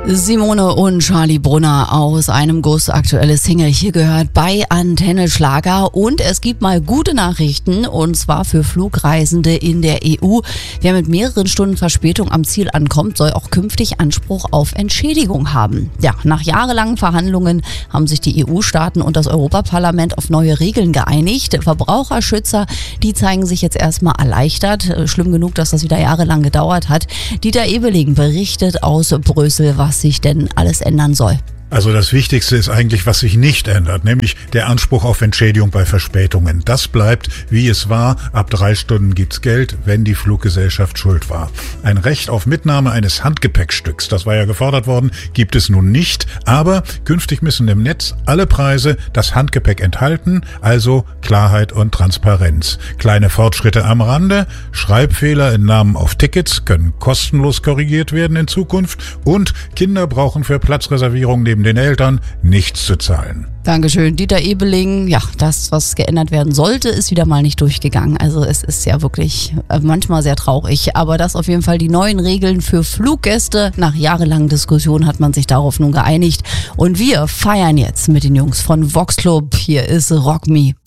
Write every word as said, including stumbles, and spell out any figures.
Simone und Charlie Brunner aus einem Guss, aktuelle Single hier gehört bei Antenne Schlager. Und es gibt mal gute Nachrichten, und zwar für Flugreisende in der E U. Wer mit mehreren Stunden Verspätung am Ziel ankommt, soll auch künftig Anspruch auf Entschädigung haben. Ja, nach jahrelangen Verhandlungen haben sich die E U-Staaten und das Europaparlament auf neue Regeln geeinigt. Verbraucherschützer, die zeigen sich jetzt erstmal erleichtert. Schlimm genug, dass das wieder jahrelang gedauert hat. Dieter Ebeling berichtet aus Brüssel, was sich denn alles ändern soll. Also das Wichtigste ist eigentlich, was sich nicht ändert, nämlich der Anspruch auf Entschädigung bei Verspätungen. Das bleibt, wie es war. Ab drei Stunden gibt's Geld, wenn die Fluggesellschaft schuld war. Ein Recht auf Mitnahme eines Handgepäckstücks, das war ja gefordert worden, gibt es nun nicht. Aber künftig müssen im Netz alle Preise das Handgepäck enthalten, also Klarheit und Transparenz. Kleine Fortschritte am Rande, Schreibfehler in Namen auf Tickets können kostenlos korrigiert werden in Zukunft, und Kinder brauchen für Platzreservierungen neben den Eltern nichts zu zahlen. Dankeschön, Dieter Ebeling. Ja, das, was geändert werden sollte, ist wieder mal nicht durchgegangen. Also es ist ja wirklich manchmal sehr traurig. Aber das auf jeden Fall die neuen Regeln für Fluggäste. Nach jahrelangen Diskussionen hat man sich darauf nun geeinigt. Und wir feiern jetzt mit den Jungs von Vox Club. Hier ist Rock Me.